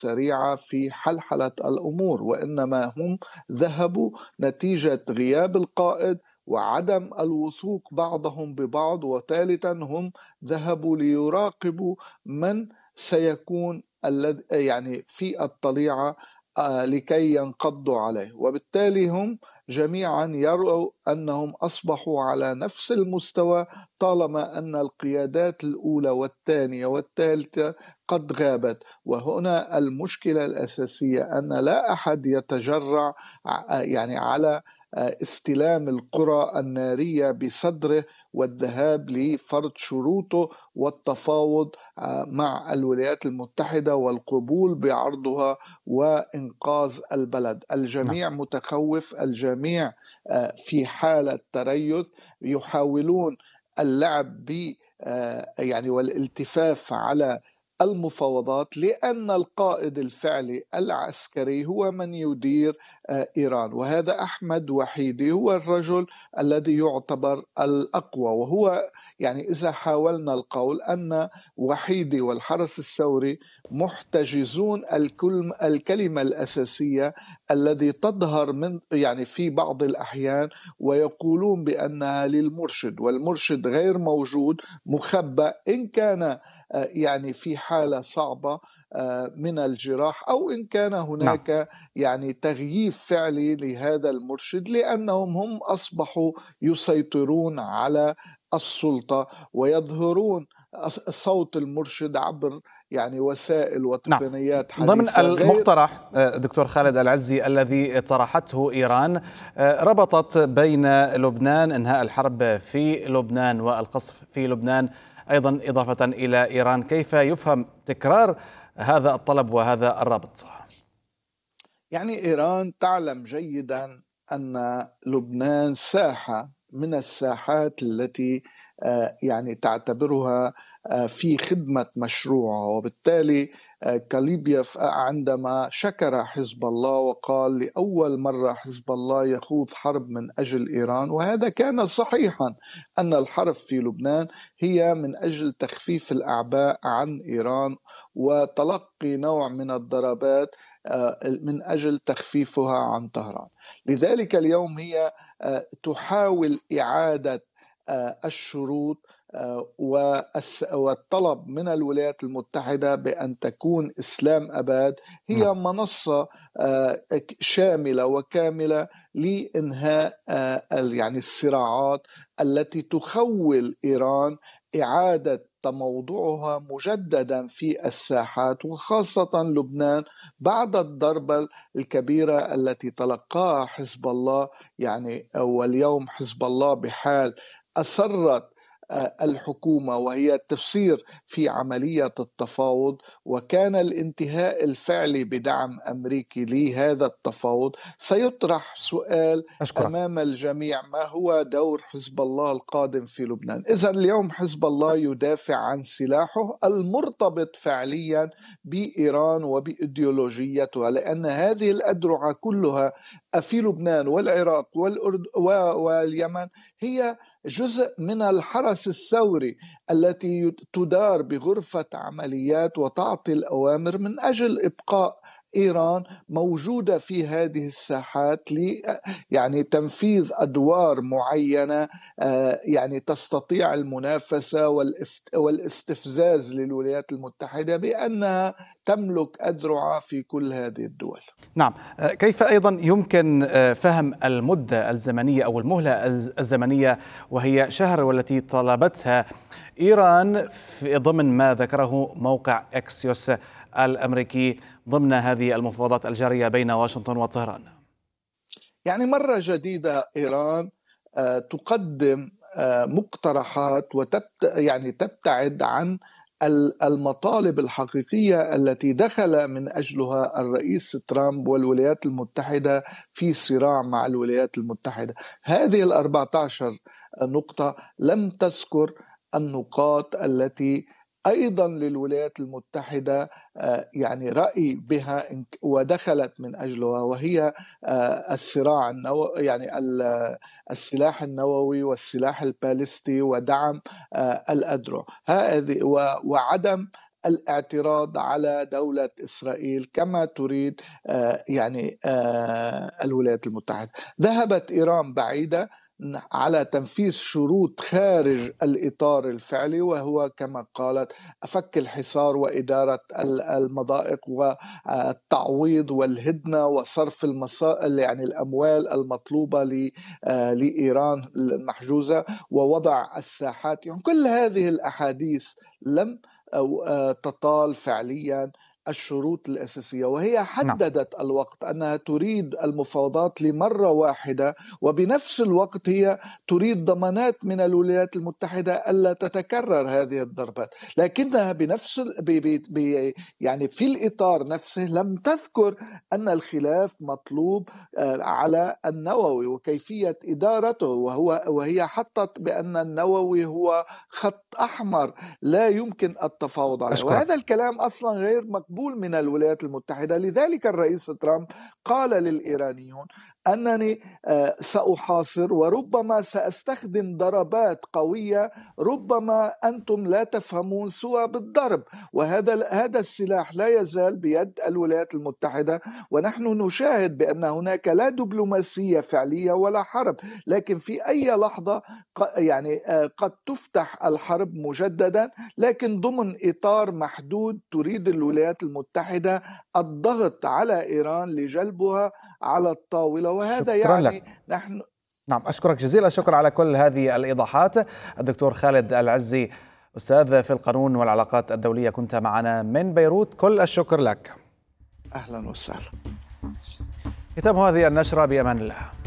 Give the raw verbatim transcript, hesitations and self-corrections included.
سريعة في حلحلة الأمور، وإنما هم ذهبوا نتيجة غياب القائد وعدم الوثوق بعضهم ببعض، وثالثا هم ذهبوا ليراقبوا من سيكون الذي يعني في الطليعة آه، لكي ينقضوا عليه، وبالتالي هم جميعا يروا أنهم أصبحوا على نفس المستوى، طالما أن القيادات الأولى والثانية والثالثة قد غابت. وهنا المشكلة الأساسية أن لا أحد يتجرع ع- يعني على آه، استلام القرى النارية بصدره والذهاب لفرض شروطه والتفاوض آه، مع الولايات المتحدة والقبول بعرضها وإنقاذ البلد. نعم. الجميع متخوف، الجميع آه، في حالة تريث، يحاولون اللعب ب آه، يعني والالتفاف على المفاوضات، لأن القائد الفعلي العسكري هو من يدير آه، إيران، وهذا أحمد وحيدي هو الرجل الذي يعتبر الأقوى. وهو يعني إذا حاولنا القول أن وحيدي والحرس الثوري محتجزون الكلمة الكلمة الأساسية الذي تظهر من يعني في بعض الأحيان، ويقولون بأنها للمرشد، والمرشد غير موجود، مخبأ، إن كان آه، يعني في حالة صعبة آه، من الجراح، أو إن كان نعم. هناك يعني تغييب فعلي لهذا المرشد، لأنهم هم أصبحوا يسيطرون على السلطة ويظهرون أص- صوت المرشد عبر يعني وسائل نعم. وتقنيات ضمن حديثة غير. المقترح آه، دكتور خالد العزي الذي طرحته إيران، آه، ربطت بين لبنان، إنهاء الحرب في لبنان والقصف في لبنان أيضا إضافة إلى إيران. كيف يفهم تكرار هذا الطلب وهذا الربط؟ يعني إيران تعلم جيدا أن لبنان ساحة من الساحات التي آه، يعني تعتبرها آه، في خدمة مشروعها، وبالتالي آه، كاليبيف عندما شكر حزب الله وقال لأول مرة حزب الله يخوض حرب من أجل إيران، وهذا كان صحيحا، أن الحرب في لبنان هي من أجل تخفيف الأعباء عن إيران وتلقي نوع من الضربات آه، من أجل تخفيفها عن طهران. لذلك اليوم هي آه، تحاول إعادة آه، الشروط آه، والطلب من الولايات المتحدة بأن تكون إسلام أباد هي نعم. منصة آه، شاملة وكاملة لإنهاء آه، يعني الصراعات التي تخول إيران إعادة تموضعها مجددا في الساحات، وخاصة لبنان بعد الضربة الكبيرة التي تلقاها حزب الله. يعني واليوم حزب الله بحال أسرت آه، الحكومة وهي تسير في عملية التفاوض، وكان الانتهاء الفعلي بدعم أمريكي لهذا التفاوض. سيطرح سؤال أشكرك. أمام الجميع: ما هو دور حزب الله القادم في لبنان؟ إذا اليوم حزب الله يدافع عن سلاحه المرتبط فعليا بإيران وبإيديولوجيتها، لأن هذه الأذرع كلها في لبنان والعراق والأرد واليمن هي جزء من الحرس الثوري التي تدار بغرفة عمليات وتعطي الأوامر من أجل إبقاء إيران موجودة في هذه الساحات ل يعني تنفيذ أدوار معينة آه، يعني تستطيع المنافسة والاستفزاز للولايات المتحدة بأنها تملك أذرع في كل هذه الدول. نعم. آه، كيف أيضا يمكن آه، فهم المدة الزمنية أو المهلة الز- الزمنية، وهي شهر، والتي طلبتها إيران في ضمن ما ذكره موقع إكسيوس الأمريكي ضمن هذه المفاوضات الجارية بين واشنطن وطهران؟ يعني مرة جديدة إيران آه، تقدم آه، مقترحات وتبت يعني تبتعد عن ال- المطالب الحقيقية التي دخل من أجلها الرئيس ترامب والولايات المتحدة في صراع مع الولايات المتحدة. هذه الأربعة عشر نقطة لم تذكر النقاط التي أيضا للولايات المتحدة آه، يعني رأي بها إن- ودخلت من أجلها، وهي آه، الصراع النووي، يعني ال- السلاح النووي والسلاح البالستي ودعم آه، الأذرع هذه و- وعدم الاعتراض على دولة إسرائيل كما تريد يعني الولايات المتحدة. ذهبت إيران بعيدة على تنفيذ شروط خارج الإطار الفعلي، وهو كما قالت فك الحصار وإدارة المضائق والتعويض والهدنة وصرف المصائل يعني الأموال المطلوبة لإيران المحجوزة ووضع الساحات. يعني كل هذه الأحاديث لم تطال فعليا الشروط الأساسية، وهي حددت نعم. الوقت أنها تريد المفاوضات لمرة واحدة، وبنفس الوقت هي تريد ضمانات من الولايات المتحدة ألا تتكرر هذه الضربات، لكنها بنفس بي بي يعني في الإطار نفسه لم تذكر أن الخلاف مطلوب على النووي وكيفية إدارته، وهو وهي حطت بأن النووي هو خط أحمر لا يمكن التفاوض عليه. أشكرك. وهذا الكلام أصلا غير مقبول من الولايات المتحدة. لذلك الرئيس ترامب قال للإيرانيون أنني سأحاصر وربما سأستخدم ضربات قوية، ربما أنتم لا تفهمون سوى بالضرب، وهذا هذا السلاح لا يزال بيد الولايات المتحدة. ونحن نشاهد بأن هناك لا دبلوماسية فعلية ولا حرب، لكن في أي لحظة يعني قد تفتح الحرب مجددا، لكن ضمن إطار محدود تريد الولايات المتحدة الضغط على إيران لجلبها على الطاولة. وهذا يعني لك. نحن نعم أشكرك جزيل الشكر على كل هذه الإيضاحات. الدكتور خالد العزي أستاذ في القانون والعلاقات الدولية كنت معنا من بيروت، كل الشكر لك. أهلا وسهلا. ختام هذه النشرة، بأمان الله.